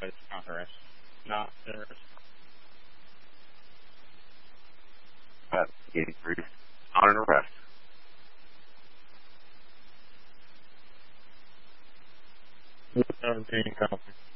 place counter arrest. Not arrest. Getting brief on an arrest. Being copy.